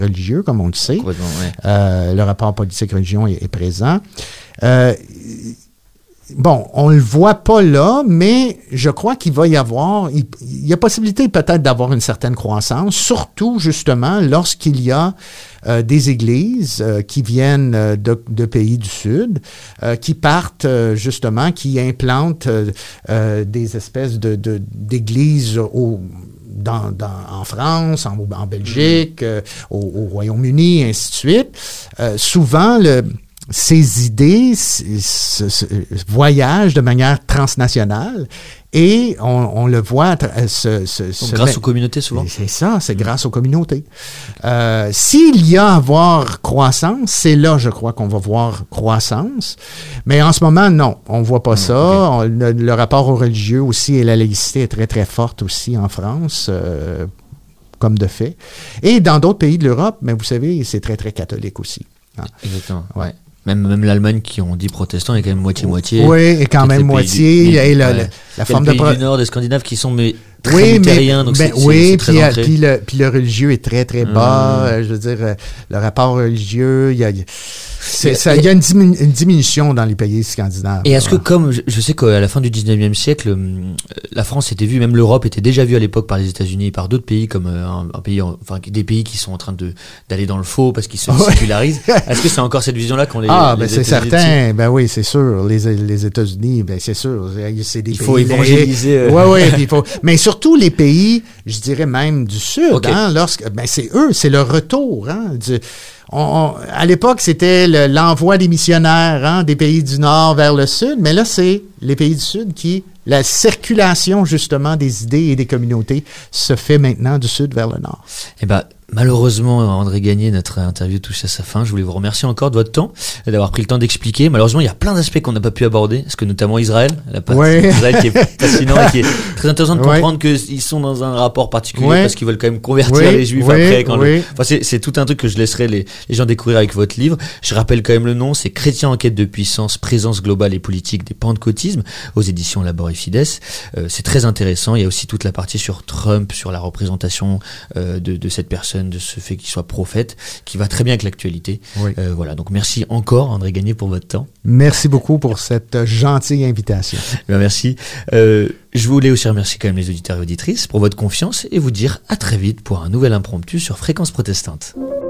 religieux, comme on le sait. Ouais. Le rapport politique-religion est présent. Bon, on le voit pas là, mais je crois qu'il va y avoir, il y a possibilité peut-être d'avoir une certaine croissance, surtout justement lorsqu'il y a des églises qui viennent de pays du Sud, qui partent justement, qui implantent des espèces d'églises en France, en Belgique, au Royaume-Uni, ainsi de suite. Souvent, ces idées voyagent de manière transnationale et on le voit grâce aux communautés souvent. C'est ça, c'est grâce aux communautés. S'il y a à voir croissance, c'est là, je crois, qu'on va voir croissance. Mais en ce moment, non, on voit pas ça. Okay. Le rapport aux religieux aussi et la laïcité est très, très forte aussi en France, comme de fait. Et dans d'autres pays de l'Europe, mais vous savez, c'est très, très catholique aussi. Hein? Exactement, ouais. Même l'Allemagne, qui on dit protestant, est quand même moitié-moitié. Oui, et quand même moitié. Et la forme de pays du Nord, des Scandinaves qui sont très luthériens, donc c'est très ancré. Puis le religieux est très, très bas. Je veux dire, le rapport religieux, il y a une diminution dans les pays scandinaves. Et est-ce que, comme je sais qu'à la fin du 19e siècle, la France était vue, même l'Europe était déjà vue à l'époque par les États-Unis et par d'autres pays, comme des pays qui sont en train d'aller dans le faux parce qu'ils se sécularisent. Est-ce que c'est encore cette vision-là qu'on c'est certain. Ben oui, c'est sûr. Les États-Unis, ben c'est sûr. C'est des pays. Il faut évangéliser. Oui. Mais surtout les pays, je dirais même du Sud, hein, c'est eux, c'est le retour, hein, à l'époque, c'était l'envoi des missionnaires, hein, des pays du Nord vers le Sud, mais là, c'est les pays du Sud la circulation, justement, des idées et des communautés se fait maintenant du Sud vers le Nord. Eh ben, malheureusement, André Gagné, notre interview touche à sa fin. Je voulais vous remercier encore de votre temps, d'avoir pris le temps d'expliquer. Malheureusement, il y a plein d'aspects qu'on n'a pas pu aborder, parce que notamment Israël, la partie d'Israël qui est fascinant et qui est très intéressant de comprendre qu'ils sont dans un rapport particulier parce qu'ils veulent quand même convertir les Juifs après. C'est tout un truc que je laisserai les gens découvrir avec votre livre. Je rappelle quand même le nom, c'est Chrétiens en quête de puissance, présence globale et politique des pentecôtismes, aux éditions Labor et Fides. C'est très intéressant. Il y a aussi toute la partie sur Trump, sur la représentation de cette personne, de ce fait qu'il soit prophète, qui va très bien avec l'actualité. Voilà, donc merci encore André Gagné pour votre temps. Merci beaucoup pour cette gentille invitation. Merci. Je voulais aussi remercier quand même les auditeurs et auditrices pour votre confiance et vous dire à très vite pour un nouvel impromptu sur Fréquence Protestante.